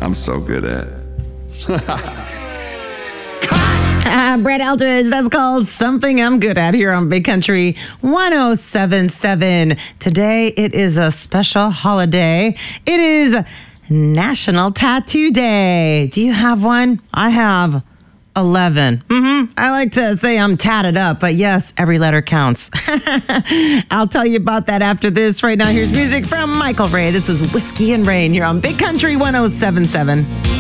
I'm so good at. Brett Eldridge, that's called Something I'm Good At here on Big Country 107.7. Today, it is a special holiday. It is National Tattoo Day. Do you have one? I have 11. I like to say I'm tatted up, but yes, every letter counts. I'll tell you about that after this. Right now, here's music from Michael Ray. This is Whiskey and Rain here on Big Country 107.7.